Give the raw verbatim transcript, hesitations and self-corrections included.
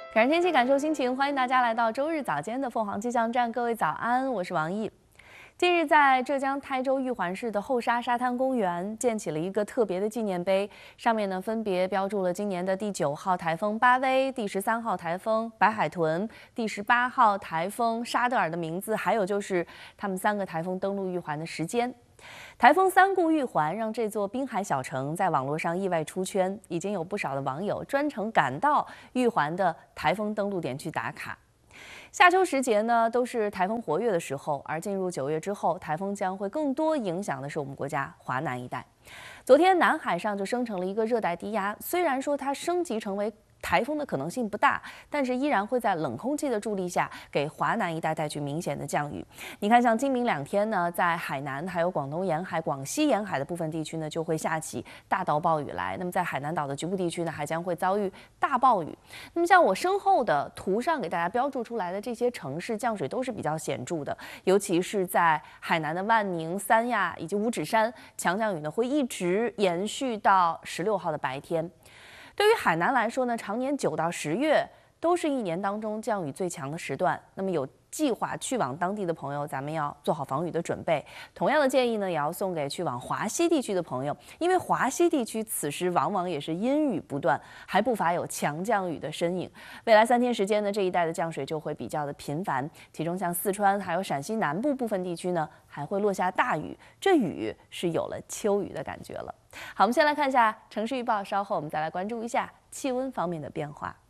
感受天气，感受心情，欢迎大家来到周日早间的凤凰气象站。各位早安，我是王毅。近日，在浙江台州玉环市的后沙沙滩公园建起了一个特别的纪念碑，上面呢分别标注了今年的第九号台风巴威、第十三号台风白海豚、第十八号台风沙德尔的名字，还有就是他们三个台风登陆玉环的时间。台风三顾玉环让这座滨海小城在网络上意外出圈，已经有不少的网友专程赶到玉环的台风登陆点去打卡。夏秋时节呢，都是台风活跃的时候，而进入九月之后，台风将会更多影响的是我们国家华南一带。昨天南海上就生成了一个热带低压，虽然说它升级成为台风的可能性不大，但是依然会在冷空气的助力下，给华南一带带去明显的降雨。你看，像今明两天呢，在海南还有广东沿海、广西沿海的部分地区呢，就会下起大到暴雨来。那么在海南岛的局部地区呢，还将会遭遇大暴雨。那么像我身后的图上给大家标注出来的这些城市，降水都是比较显著的，尤其是在海南的万宁、三亚以及五指山，强降雨呢会一直延续到十六号的白天。对于海南来说呢，常年九到十月都是一年当中降雨最强的时段。那么有计划去往当地的朋友，咱们要做好防雨的准备。同样的建议呢，也要送给去往华西地区的朋友，因为华西地区此时往往也是阴雨不断，还不乏有强降雨的身影。未来三天时间呢，这一带的降水就会比较的频繁，其中像四川还有陕西南部部分地区呢，还会落下大雨，这雨是有了秋雨的感觉了。好，我们先来看一下城市预报，稍后我们再来关注一下气温方面的变化。